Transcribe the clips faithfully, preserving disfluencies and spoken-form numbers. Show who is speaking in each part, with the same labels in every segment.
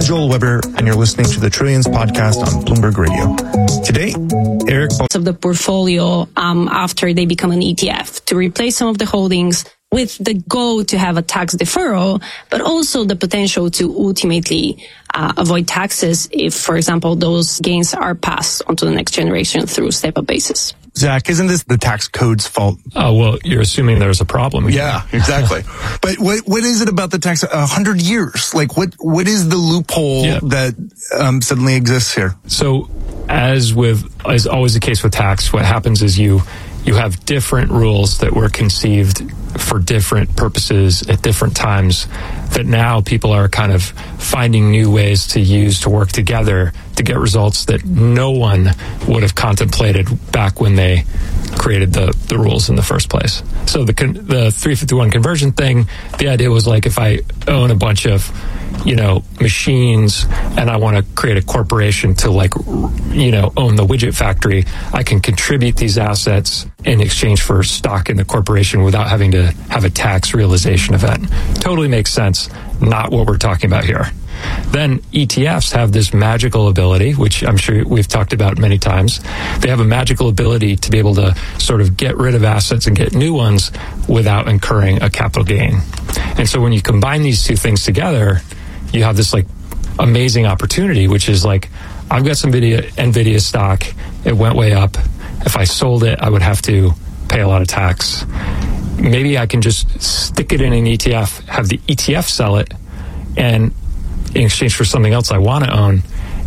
Speaker 1: is Joel Weber, and you're listening to the Trillions podcast on Bloomberg Radio. Today, Eric...
Speaker 2: of the portfolio um, after they become an E T F to replace some of the holdings with the goal to have a tax deferral, but also the potential to ultimately uh, avoid taxes if, for example, those gains are passed onto the next generation through step-up basis.
Speaker 1: Zach, isn't this the tax code's fault?
Speaker 3: Oh, well, you're assuming there's a problem.
Speaker 1: Yeah, exactly. But what what is it about the tax? A hundred years? Like, what what is the loophole yeah. that um, suddenly exists here?
Speaker 3: So, as with as always the case with tax, what happens is you you have different rules that were conceived for different purposes at different times that now people are kind of finding new ways to use to work together to get results that no one would have contemplated back when they created the, the rules in the first place. So the the three fifty-one conversion thing, the idea was like if I own a bunch of, you know, machines and I want to create a corporation to like, you know, own the widget factory, I can contribute these assets in exchange for stock in the corporation without having to have a tax realization event. Totally makes sense. Not what we're talking about here. Then E T Fs have this magical ability, which I'm sure we've talked about many times. They have a magical ability to be able to sort of get rid of assets and get new ones without incurring a capital gain. And so when you combine these two things together, you have this like amazing opportunity, which is like, I've got some NVIDIA, NVIDIA stock. It went way up. If I sold it, I would have to pay a lot of tax. Maybe I can just stick it in an E T F, have the E T F sell it, and in exchange for something else I want to own,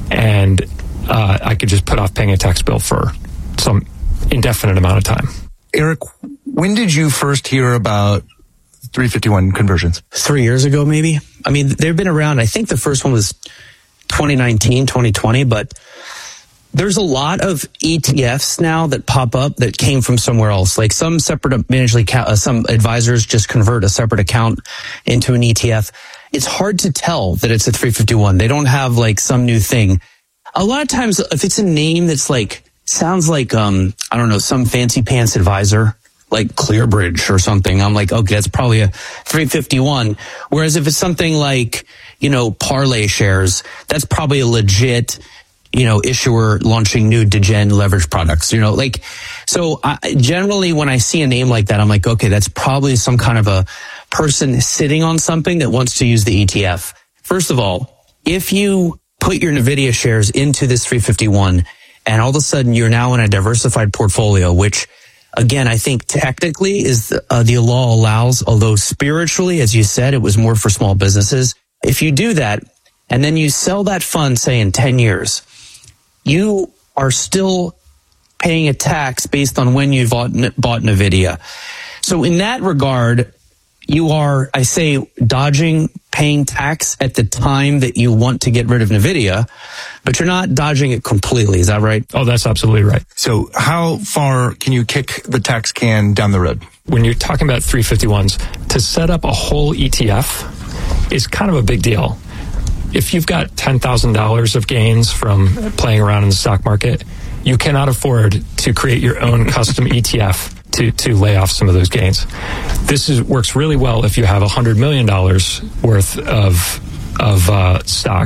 Speaker 3: and uh, I could just put off paying a tax bill for some indefinite amount of time.
Speaker 1: Eric, when did you first hear about three fifty-one conversions?
Speaker 4: Three years ago, maybe. I mean, they've been around. I think the first one was twenty nineteen, twenty twenty, but there's a lot of E T Fs now that pop up that came from somewhere else. Like some separate managed account, uh, some advisors just convert a separate account into an E T F. It's hard to tell that it's a three fifty-one. They don't have like some new thing. A lot of times, if it's a name that's like, sounds like, um, I don't know, some fancy pants advisor, like ClearBridge or something, I'm like, okay, that's probably a three fifty-one. Whereas if it's something like, you know, Parlay Shares, that's probably a legit, you know, issuer launching new degen leverage products, you know, like, so I, generally when I see a name like that, I'm like, okay, that's probably some kind of a person sitting on something that wants to use the E T F. First of all, if you put your NVIDIA shares into this three fifty-one and all of a sudden you're now in a diversified portfolio, which again, I think technically is the, uh, the law allows, although spiritually, as you said, it was more for small businesses. If you do that and then you sell that fund, say in ten years, you are still paying a tax based on when you bought, bought NVIDIA. So in that regard, you are, I say, dodging paying tax at the time that you want to get rid of NVIDIA, but you're not dodging it completely. Is that right?
Speaker 3: Oh, that's absolutely right.
Speaker 1: So how far can you kick the tax can down the road?
Speaker 3: When you're talking about three fifty-ones, to set up a whole E T F is kind of a big deal. If you've got ten thousand dollars of gains from playing around in the stock market, you cannot afford to create your own custom E T F to, to lay off some of those gains. This is, works really well if you have one hundred million dollars worth of, of uh, stock